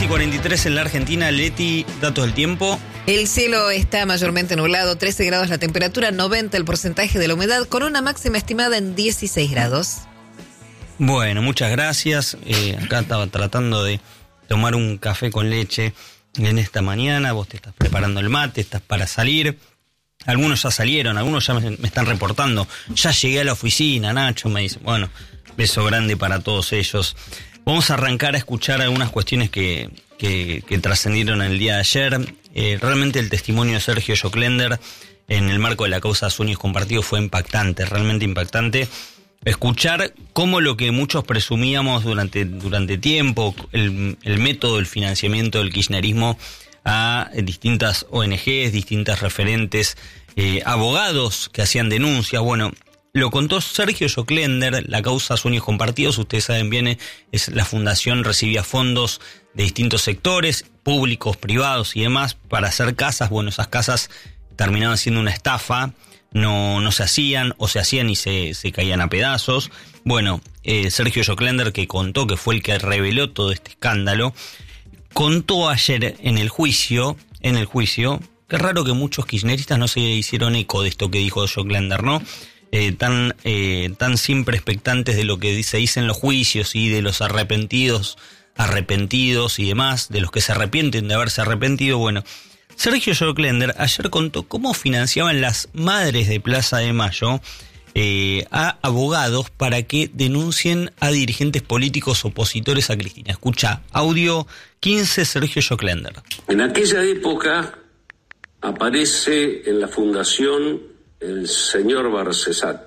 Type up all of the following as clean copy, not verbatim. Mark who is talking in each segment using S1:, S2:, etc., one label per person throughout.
S1: 6:43 en la Argentina. Leti, datos del tiempo.
S2: El cielo está mayormente nublado, 13 grados la temperatura, 90 el porcentaje de la humedad, con una máxima estimada en 16 grados.
S1: Bueno, muchas gracias. Acá estaba tratando de tomar un café con leche en esta mañana. Vos te estás preparando el mate, estás para salir. Algunos ya salieron, algunos ya me están reportando. Ya llegué a la oficina, Nacho, me dice. Bueno, beso grande para todos ellos. Vamos a arrancar a escuchar algunas cuestiones que trascendieron el día de ayer. Realmente el testimonio de Sergio Joclender en el marco de la causa Sueños Compartidos fue impactante, realmente impactante. Escuchar cómo lo que muchos presumíamos durante tiempo, el método del financiamiento del kirchnerismo a distintas ONGs, distintas referentes, abogados que hacían denuncias. Bueno, lo contó Sergio Joclender. La causa Sueños Compartidos, ustedes saben bien, es la fundación, recibía fondos de distintos sectores, públicos, privados y demás, para hacer casas. Bueno, esas casas terminaban siendo una estafa, no se hacían, o se hacían y se caían a pedazos. Bueno, Sergio Joclender, que contó, que fue el que reveló todo este escándalo, contó ayer en el juicio, qué raro que muchos kirchneristas no se hicieron eco de esto que dijo Joclender, ¿no? Tan siempre expectantes de lo que se dice en los juicios y de los arrepentidos y demás, de los que se arrepienten de haberse arrepentido. Bueno, Sergio Joclender ayer contó cómo financiaban las madres de Plaza de Mayo a abogados para que denuncien a dirigentes políticos opositores a Cristina. Escucha, audio 15, Sergio Joclender.
S3: En aquella época aparece en la fundación el señor Barcesat,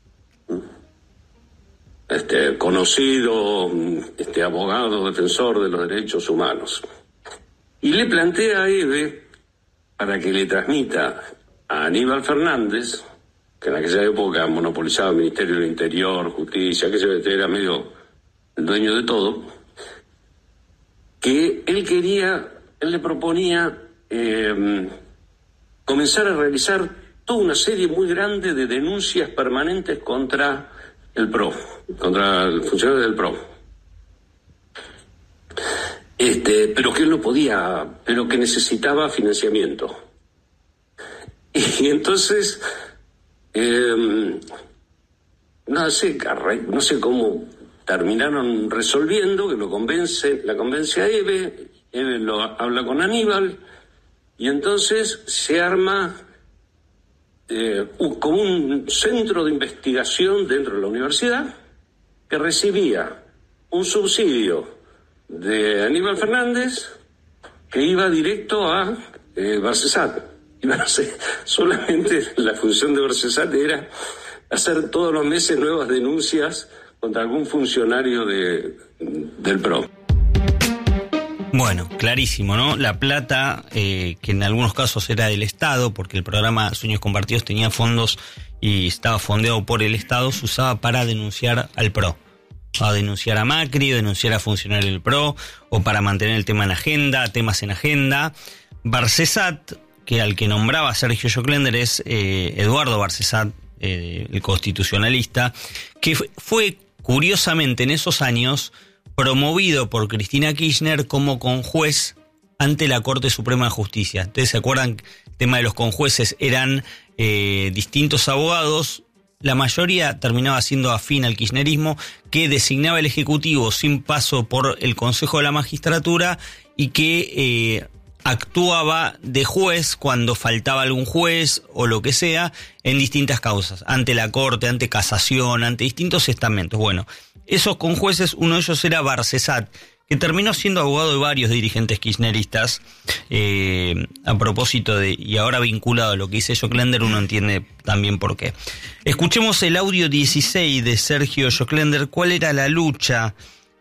S3: conocido abogado defensor de los derechos humanos, y le plantea a Eve para que le transmita a Aníbal Fernández, que en aquella época monopolizaba el Ministerio del Interior, Justicia, que era medio el dueño de todo, que él le proponía comenzar a realizar toda una serie muy grande de denuncias permanentes contra el PRO, contra el funcionario del PRO. Pero que él no podía, pero que necesitaba financiamiento. Y entonces, no sé cómo terminaron resolviendo, que la convence a Eve lo habla con Aníbal, y entonces se arma como un centro de investigación dentro de la universidad que recibía un subsidio de Aníbal Fernández que iba directo a Barcesat. Solamente la función de Barcesat era hacer todos los meses nuevas denuncias contra algún funcionario del PRO.
S1: Bueno, clarísimo, ¿no? La plata, que en algunos casos era del Estado, porque el programa Sueños Compartidos tenía fondos y estaba fondeado por el Estado, se usaba para denunciar al PRO. A denunciar a Macri, denunciar a funcionarios del PRO, o para mantener el tema en agenda, temas en agenda. Barcesat, que al que nombraba Sergio Joclender, es Eduardo Barcesat, el constitucionalista, que fue, curiosamente, en esos años promovido por Cristina Kirchner como conjuez ante la Corte Suprema de Justicia. ¿Ustedes se acuerdan? El tema de los conjueces eran distintos abogados, la mayoría terminaba siendo afín al kirchnerismo, que designaba el Ejecutivo sin paso por el Consejo de la Magistratura y que actuaba de juez cuando faltaba algún juez o lo que sea en distintas causas, ante la Corte, ante casación, ante distintos estamentos. Bueno, esos conjueces, uno de ellos era Barcesat, que terminó siendo abogado de varios dirigentes kirchneristas. A propósito y ahora vinculado a lo que dice Joclender, uno entiende también por qué. Escuchemos el audio 16 de Sergio Joclender. ¿Cuál era la lucha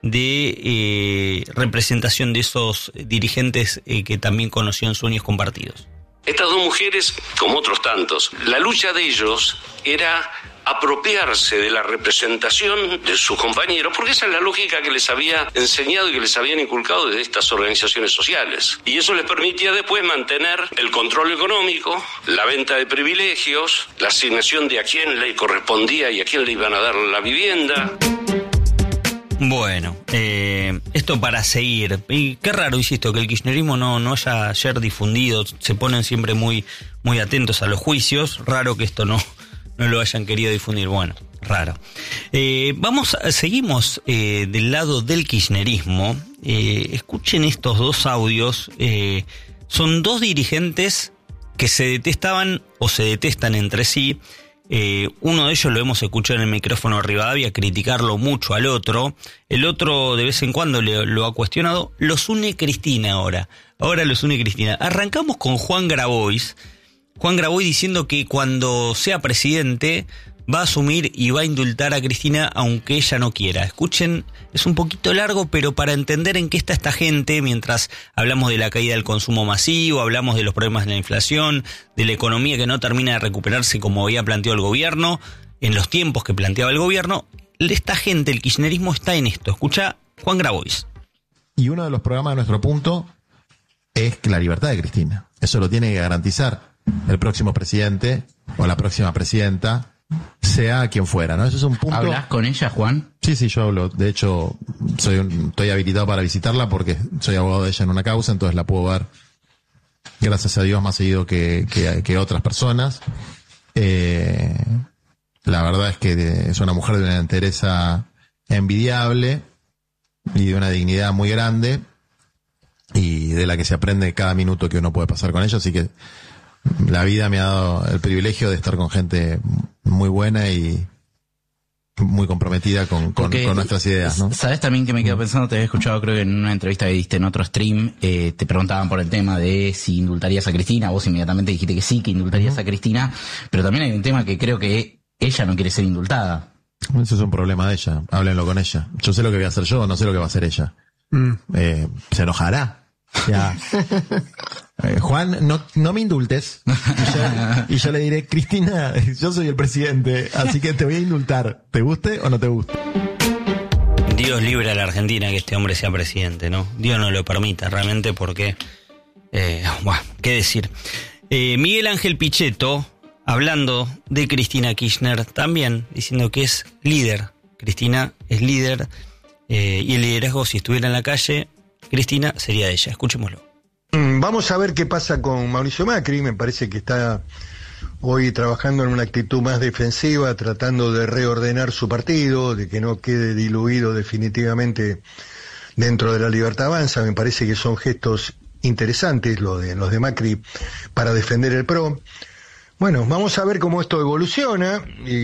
S1: de representación de esos dirigentes que también conocían Sueños Compartidos?
S3: Estas dos mujeres, como otros tantos, la lucha de ellos era apropiarse de la representación de sus compañeros, porque esa es la lógica que les había enseñado y que les habían inculcado desde estas organizaciones sociales. Y eso les permitía después mantener el control económico, la venta de privilegios, la asignación de a quién le correspondía y a quién le iban a dar la vivienda.
S1: Bueno, esto para seguir. Y qué raro, insisto, que el kirchnerismo no haya ayer difundido. Se ponen siempre muy, muy atentos a los juicios. Raro que esto no lo hayan querido difundir. Bueno, raro. Seguimos del lado del kirchnerismo. Escuchen estos dos audios. Son dos dirigentes que se detestaban o se detestan entre sí. Uno de ellos lo hemos escuchado en el micrófono de Rivadavia criticarlo mucho al otro. El otro de vez en cuando lo ha cuestionado. Los une Cristina ahora los une Cristina. Arrancamos con Juan Grabois diciendo que cuando sea presidente va a asumir y va a indultar a Cristina aunque ella no quiera. Escuchen, es un poquito largo, pero para entender en qué está esta gente, mientras hablamos de la caída del consumo masivo, hablamos de los problemas de la inflación, de la economía que no termina de recuperarse como había planteado el gobierno, en los tiempos que planteaba el gobierno, esta gente, el kirchnerismo, está en esto. Escucha Juan Grabois.
S4: Y uno de los programas de nuestro punto es la libertad de Cristina. Eso lo tiene que garantizar el próximo presidente o la próxima presidenta, sea quien fuera, ¿no? Eso es un punto.
S5: ¿Hablas con ella, Juan?
S4: Sí, yo hablo. De hecho, estoy habilitado para visitarla porque soy abogado de ella en una causa, entonces la puedo ver, gracias a Dios, más seguido que otras personas. La verdad es que es una mujer de una entereza envidiable y de una dignidad muy grande y de la que se aprende cada minuto que uno puede pasar con ella, así que la vida me ha dado el privilegio de estar con gente muy buena y muy comprometida con nuestras ideas, ¿no?
S5: Sabes también que me quedo pensando, te había escuchado creo que en una entrevista que diste en otro stream, te preguntaban por el tema de si indultarías a Cristina, vos inmediatamente dijiste que sí, que indultarías a Cristina, pero también hay un tema que creo que ella no quiere ser indultada.
S4: Eso es un problema de ella, háblenlo con ella. Yo sé lo que voy a hacer yo, no sé lo que va a hacer ella. Se enojará. Ya. Juan, no me indultes. Y yo le diré, Cristina, yo soy el presidente, así que te voy a indultar, ¿te guste o no te guste?
S1: Dios libre a la Argentina que este hombre sea presidente, ¿no? Dios no lo permita realmente porque, bueno, qué decir. Miguel Ángel Pichetto, hablando de Cristina Kirchner, también diciendo que es líder. Cristina es líder, y el liderazgo, si estuviera en la calle, Cristina sería de ella. Escuchémoslo.
S6: Vamos a ver qué pasa con Mauricio Macri. Me parece que está hoy trabajando en una actitud más defensiva, tratando de reordenar su partido, de que no quede diluido definitivamente dentro de la Libertad Avanza. Me parece que son gestos interesantes los de Macri para defender el PRO. Bueno, vamos a ver cómo esto evoluciona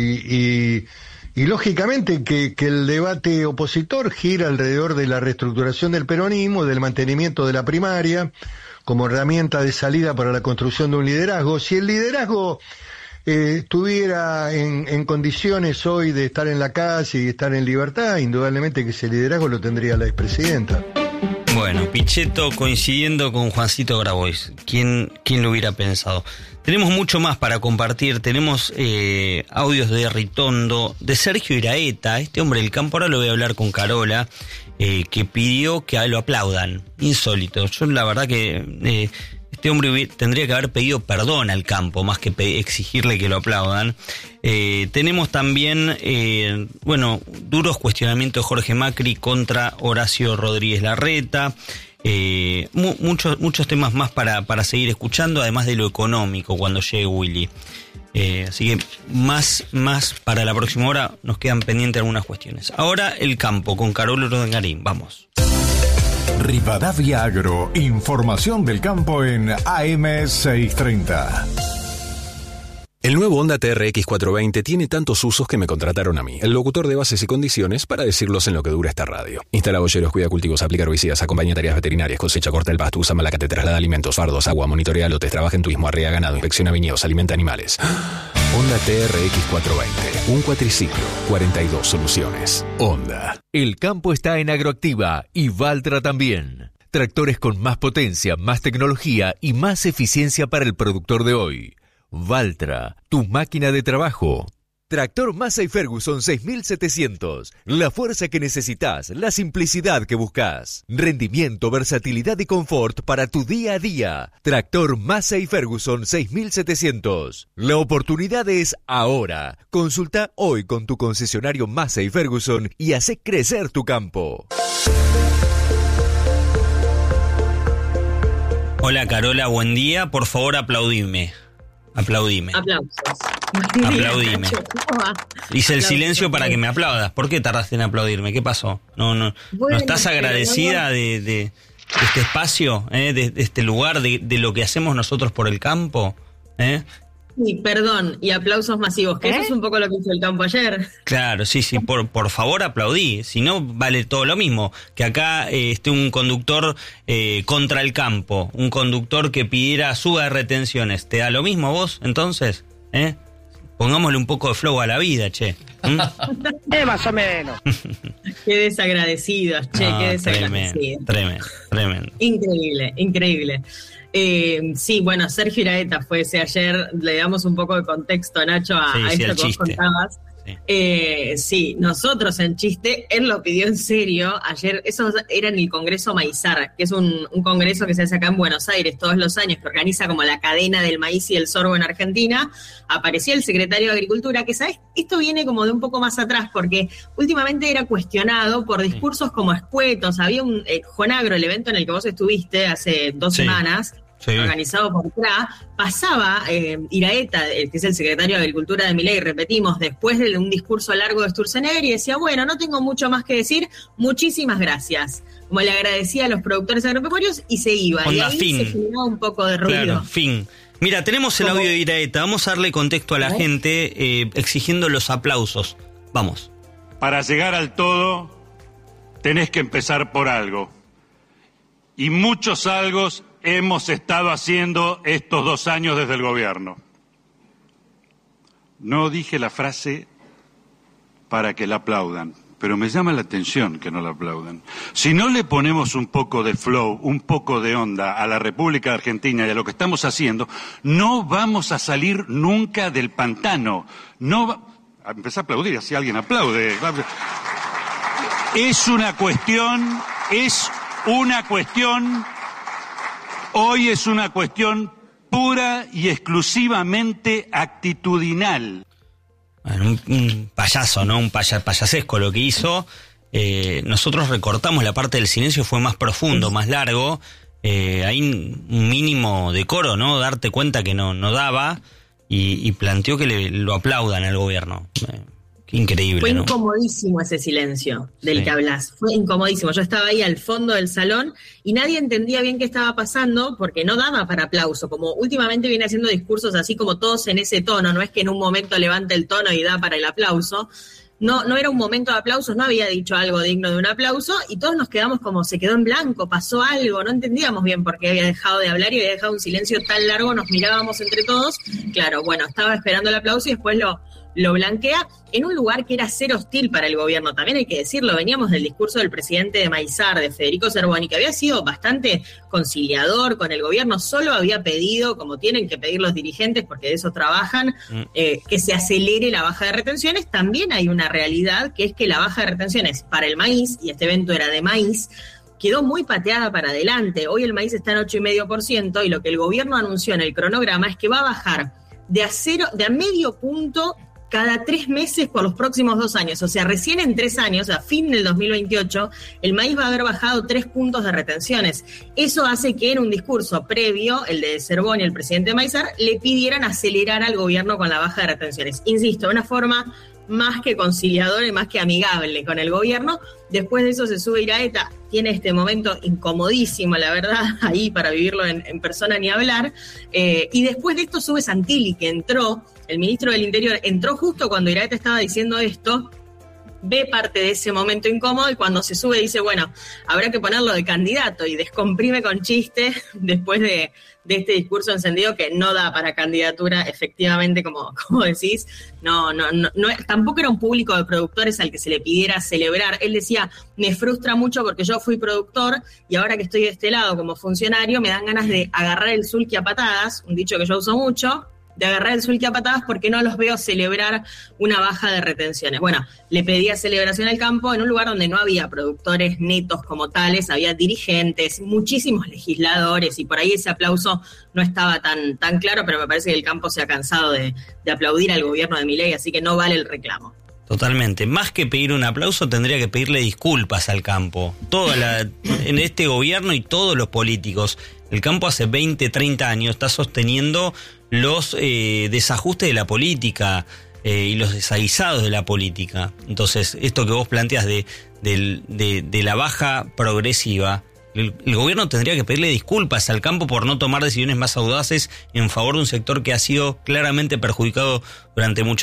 S6: y lógicamente que el debate opositor gira alrededor de la reestructuración del peronismo, del mantenimiento de la primaria, como herramienta de salida para la construcción de un liderazgo. Si el liderazgo estuviera en condiciones hoy de estar en la calle y estar en libertad, indudablemente que ese liderazgo lo tendría la expresidenta.
S1: Bueno, Pichetto coincidiendo con Juancito Grabois. ¿Quién lo hubiera pensado? Tenemos mucho más para compartir. Tenemos audios de Ritondo, de Sergio Iraeta, este hombre del campo. Ahora lo voy a hablar con Carola, que pidió que lo aplaudan. Insólito. Yo la verdad que este hombre tendría que haber pedido perdón al campo, más que exigirle que lo aplaudan. Tenemos también, duros cuestionamientos de Jorge Macri contra Horacio Rodríguez Larreta. Muchos temas más para seguir escuchando, además de lo económico cuando llegue Willy. Así que más para la próxima hora, nos quedan pendientes algunas cuestiones. Ahora el campo con Carola Urdangarín, vamos.
S7: Rivadavia Agro, información del campo en AM630.
S8: El nuevo Honda TRX 420 tiene tantos usos que me contrataron a mí, el locutor de bases y condiciones, para decirlos en lo que dura esta radio. Instala boyeros, cuida cultivos, aplica herbicidas, acompaña tareas veterinarias, cosecha, corta el pasto, usa malacate, traslada alimentos, fardos, agua, monitorea lotes, trabaja en turismo, arrea ganado, inspecciona viñedos, alimenta animales. Honda TRX 420, un cuatriciclo, 42 soluciones. Honda.
S9: El campo está en Agroactiva y Valtra también. Tractores con más potencia, más tecnología y más eficiencia para el productor de hoy. Valtra, tu máquina de trabajo. Tractor Massey Ferguson 6700. La fuerza que necesitas, la simplicidad que buscas. Rendimiento, versatilidad y confort para tu día a día. Tractor Massey Ferguson 6700. La oportunidad es ahora. Consulta hoy con tu concesionario Massey Ferguson y hace crecer tu campo.
S1: Hola Carola, buen día. Por favor, aplaudime. Aplaudime.
S10: Aplausos.
S1: Aplaudime. Hice el silencio para que me aplaudas. ¿Por qué tardaste en aplaudirme? ¿Qué pasó? ¿No estás agradecida de este espacio, de este lugar, de lo que hacemos nosotros por el campo?
S10: Sí, perdón, y aplausos masivos, que eso es un poco lo que hizo el campo ayer.
S1: Claro, sí, por favor aplaudí, si no vale todo lo mismo, que acá esté un conductor contra el campo, un conductor que pidiera suba de retenciones, ¿te da lo mismo vos entonces? Pongámosle un poco de flow a la vida, che.
S11: Más o menos.
S10: Qué desagradecidos, che, qué desagradecidos.
S1: Tremendo.
S10: Increíble. Sí, bueno, Sergio Iraeta fue ese ayer, le damos un poco de contexto, Nacho, a esto que vos contabas. Sí, nosotros en chiste, él lo pidió en serio ayer. Eso era en el Congreso Maizar, que es un congreso que se hace acá en Buenos Aires todos los años, que organiza como la cadena del maíz y el sorgo en Argentina. Aparecía el secretario de Agricultura, que, ¿sabes? Esto viene como de un poco más atrás, porque últimamente era cuestionado por discursos como escuetos. Había un Jonagro, el evento en el que vos estuviste hace 2 semanas, organizado por CRA, pasaba Iraeta, que es el secretario de Agricultura de Milei, repetimos, después de un discurso largo de Sturzenegger, y decía, bueno, no tengo mucho más que decir, muchísimas gracias. Como le agradecía a los productores agropecuarios y se iba. Y ahí se generaba un poco de ruido.
S1: Claro, fin. Mira, tenemos el audio de Iraeta, vamos a darle contexto a la gente exigiendo los aplausos. Vamos.
S12: Para llegar al todo, tenés que empezar por algo. Y muchos algos hemos estado haciendo estos 2 años desde el gobierno. No dije la frase para que la aplaudan, pero me llama la atención que no la aplaudan. Si no le ponemos un poco de flow, un poco de onda a la República Argentina y a lo que estamos haciendo, no vamos a salir nunca del pantano. Empecé a aplaudir, así alguien aplaude. Hoy es una cuestión pura y exclusivamente actitudinal.
S1: Bueno, un payaso, ¿no? Un payasesco lo que hizo. Nosotros recortamos la parte del silencio, fue más profundo, más largo. Hay un mínimo decoro, ¿no? Darte cuenta que no daba y planteó que lo aplaudan al gobierno. Qué increíble,
S10: Fue
S1: ¿no?
S10: incomodísimo ese silencio del que hablas. Fue incomodísimo. Yo estaba ahí al fondo del salón y nadie entendía bien qué estaba pasando porque no daba para aplauso. Como últimamente viene haciendo discursos así como todos en ese tono. No es que en un momento levante el tono y da para el aplauso. No era un momento de aplausos, no había dicho algo digno de un aplauso y todos nos quedamos como se quedó en blanco, pasó algo, no entendíamos bien por qué había dejado de hablar y había dejado un silencio tan largo, nos mirábamos entre todos. Claro, bueno, estaba esperando el aplauso y después lo blanquea en un lugar que era cero hostil para el gobierno. También hay que decirlo, veníamos del discurso del presidente de Maizar, de Federico Zerboni, que había sido bastante conciliador con el gobierno, solo había pedido, como tienen que pedir los dirigentes, porque de eso trabajan, que se acelere la baja de retenciones. También hay una realidad, que es que la baja de retenciones para el maíz, y este evento era de maíz, quedó muy pateada para adelante. Hoy el maíz está en 8,5% y lo que el gobierno anunció en el cronograma es que va a bajar de a medio punto cada 3 meses por los próximos 2 años. O sea, recién en 3 años, a fin del 2028, el maíz va a haber bajado 3 puntos de retenciones. Eso hace que en un discurso previo, el de Zerboni, el presidente de Maizar, le pidieran acelerar al gobierno con la baja de retenciones. Insisto, de una forma más que conciliadora y más que amigable con el gobierno. Después de eso se sube Iraeta, tiene este momento incomodísimo, la verdad, ahí para vivirlo en persona ni hablar, y después de esto sube Santilli, que entró, el ministro del Interior, entró justo cuando Iraeta estaba diciendo esto, ve parte de ese momento incómodo y cuando se sube dice, bueno, habrá que ponerlo de candidato y descomprime con chiste después de este discurso encendido que no da para candidatura, efectivamente, como decís, no, tampoco era un público de productores al que se le pidiera celebrar. Él decía, me frustra mucho porque yo fui productor y ahora que estoy de este lado como funcionario me dan ganas de agarrar el sulky a patadas, un dicho que yo uso mucho, agarrar el sulky a patadas porque no los veo celebrar una baja de retenciones. Bueno, le pedía celebración al campo en un lugar donde no había productores netos como tales, había dirigentes, muchísimos legisladores, y por ahí ese aplauso no estaba tan claro, pero me parece que el campo se ha cansado de aplaudir al gobierno de Milei, así que no vale el reclamo.
S1: Totalmente. Más que pedir un aplauso, tendría que pedirle disculpas al campo. En este gobierno y todos los políticos. El campo hace 20, 30 años está sosteniendo los desajustes de la política y los desaguisados de la política. Entonces, esto que vos planteas de la baja progresiva, el gobierno tendría que pedirle disculpas al campo por no tomar decisiones más audaces en favor de un sector que ha sido claramente perjudicado durante mucho